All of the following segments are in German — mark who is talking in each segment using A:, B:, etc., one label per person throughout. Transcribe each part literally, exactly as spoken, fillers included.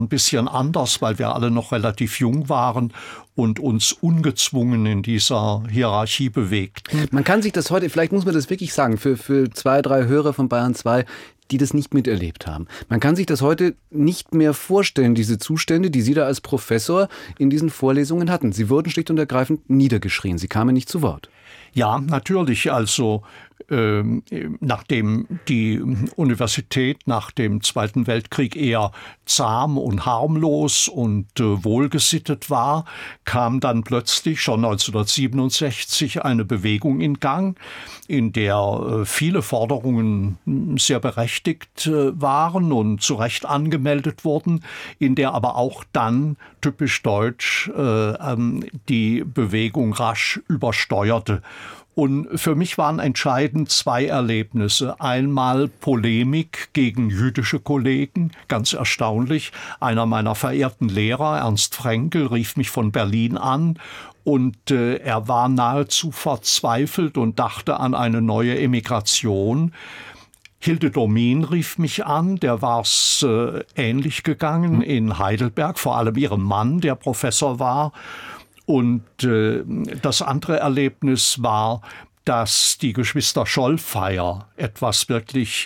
A: ein bisschen anders, weil wir alle noch relativ jung waren und uns ungezwungen in dieser Hierarchie bewegten.
B: Man kann sich das heute, vielleicht muss man das wirklich sagen, für, für zwei, drei Hörer von Bayern zwei, die das nicht miterlebt haben. Man kann sich das heute nicht mehr vorstellen, diese Zustände, die Sie da als Professor in diesen Vorlesungen hatten. Sie wurden schlicht und ergreifend niedergeschrien. Sie kamen nicht zu Wort.
A: Ja, natürlich. Also ähm, nachdem die Universität nach dem Zweiten Weltkrieg eher zahm und harmlos und äh, wohlgesittet war, kam dann plötzlich schon neunzehnhundertsiebenundsechzig eine Bewegung in Gang, in der äh, viele Forderungen sehr berechtigt äh, waren und zu Recht angemeldet wurden, in der aber auch dann typisch deutsch äh, ähm, die Bewegung rasch übersteuerte. Und für mich waren entscheidend zwei Erlebnisse. Einmal Polemik gegen jüdische Kollegen, ganz erstaunlich. Einer meiner verehrten Lehrer, Ernst Frenkel, rief mich von Berlin an und äh, er war nahezu verzweifelt und dachte an eine neue Emigration. Hilde Domin rief mich an, der war es äh, ähnlich gegangen in Heidelberg, vor allem ihrem Mann, der Professor war. Und äh, das andere Erlebnis war, dass die Geschwister Schollfeier etwas wirklich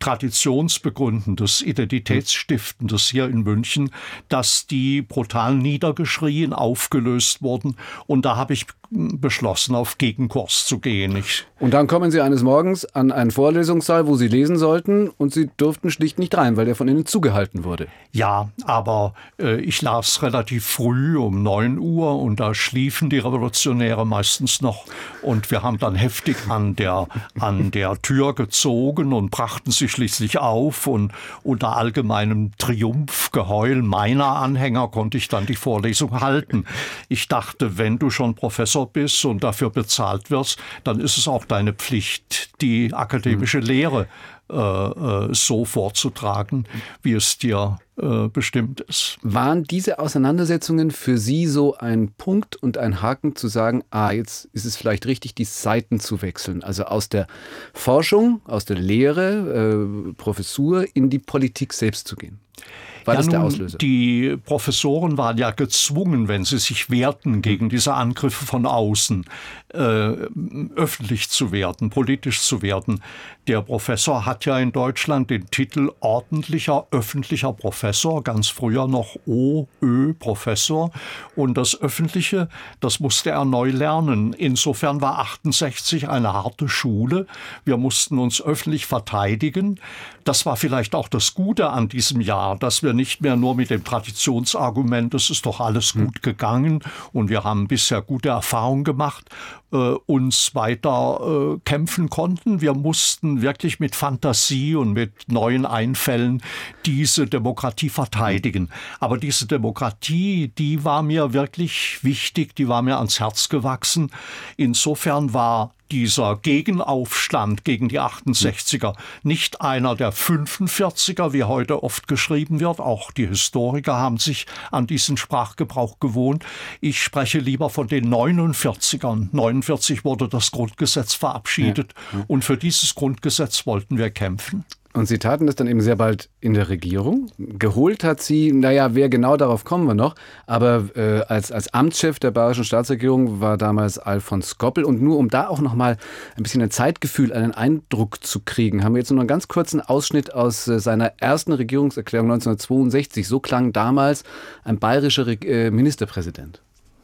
A: Traditionsbegründendes, Identitätsstiftendes hier in München, dass die brutal niedergeschrien, aufgelöst wurden. Und da habe ich beschlossen, auf Gegenkurs zu gehen. Ich
B: und dann kommen Sie eines Morgens an einen Vorlesungssaal, wo Sie lesen sollten, und Sie durften schlicht nicht rein, weil der von Ihnen zugehalten wurde.
A: Ja, aber äh, ich las relativ früh um neun Uhr und da schliefen die Revolutionäre meistens noch. Und wir haben dann heftig an der, an der Tür gezogen und brachten sie schließlich auf. Und unter allgemeinem Triumphgeheul meiner Anhänger konnte ich dann die Vorlesung halten. Ich dachte, wenn du schon Professor bist und dafür bezahlt wirst, dann ist es auch deine Pflicht, die akademische Lehre äh, äh, so vorzutragen, wie es dir äh, bestimmt ist.
B: Waren diese Auseinandersetzungen für Sie so ein Punkt und ein Haken zu sagen, ah, jetzt ist es vielleicht richtig, die Seiten zu wechseln, also aus der Forschung, aus der Lehre, äh, Professur in die Politik selbst zu gehen? War
A: ja,
B: das der
A: nun,
B: Auslöser?
A: Die Professoren waren ja gezwungen, wenn sie sich wehrten gegen diese Angriffe von außen, äh, öffentlich zu werden, politisch zu werden. Der Professor hat ja in Deutschland den Titel ordentlicher öffentlicher Professor, ganz früher noch O Ö Professor. Und das Öffentliche, das musste er neu lernen. Insofern war achtundsechzig eine harte Schule. Wir mussten uns öffentlich verteidigen. Das war vielleicht auch das Gute an diesem Jahr, dass wir nicht mehr nur mit dem Traditionsargument, es ist doch alles gut gegangen und wir haben bisher gute Erfahrungen gemacht, äh, uns weiter äh, kämpfen konnten. Wir mussten wirklich mit Fantasie und mit neuen Einfällen diese Demokratie verteidigen. Aber diese Demokratie, die war mir wirklich wichtig, die war mir ans Herz gewachsen. Insofern war dieser Gegenaufstand gegen die achtundsechziger nicht einer der fünfundvierziger, wie heute oft geschrieben wird. Auch die Historiker haben sich an diesen Sprachgebrauch gewohnt. Ich spreche lieber von den neunundvierzigern. neunundvierzig wurde das Grundgesetz verabschiedet ja, ja. Und für dieses Grundgesetz wollten wir kämpfen.
B: Und Sie taten das dann eben sehr bald in der Regierung. Geholt hat Sie, naja, wer genau, darauf kommen wir noch, aber äh, als, als Amtschef der Bayerischen Staatsregierung war damals Alfons Goppel. Und nur um da auch noch mal ein bisschen ein Zeitgefühl, einen Eindruck zu kriegen, haben wir jetzt nur einen ganz kurzen Ausschnitt aus äh, seiner ersten Regierungserklärung neunzehnhundertzweiundsechzig. So klang damals ein bayerischer Re- äh, Ministerpräsident.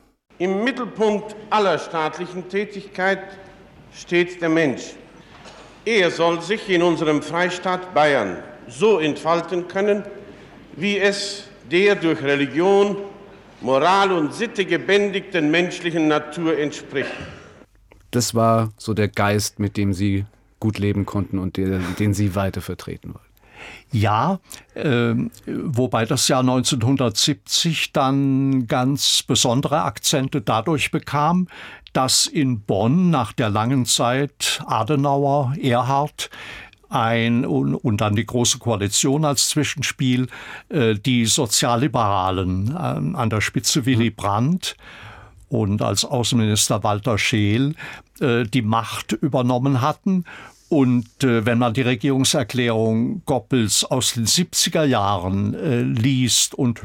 C: Im Mittelpunkt aller staatlichen Tätigkeit steht der Mensch. Er soll sich in unserem Freistaat Bayern so entfalten können, wie es der durch Religion, Moral und Sitte gebändigten menschlichen Natur entspricht.
B: Das war so der Geist, mit dem Sie gut leben konnten und der, den Sie weiter vertreten wollten.
A: Ja, äh, wobei das Jahr neunzehnhundertsiebzig dann ganz besondere Akzente dadurch bekam, dass in Bonn nach der langen Zeit Adenauer, Erhard ein, und, und dann die Große Koalition als Zwischenspiel, äh, die Sozialliberalen, äh, an der Spitze Willy Brandt und als Außenminister Walter Scheel, äh, die Macht übernommen hatten. Und äh, wenn man die Regierungserklärung Goppels aus den siebziger Jahren äh, liest und